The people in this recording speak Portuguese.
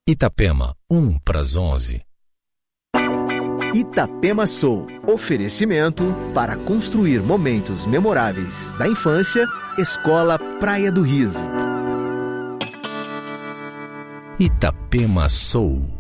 Itapema, 11:50. Itapema Soul. Oferecimento para construir momentos memoráveis da infância. Escola Praia do Riso. Itapema Soul.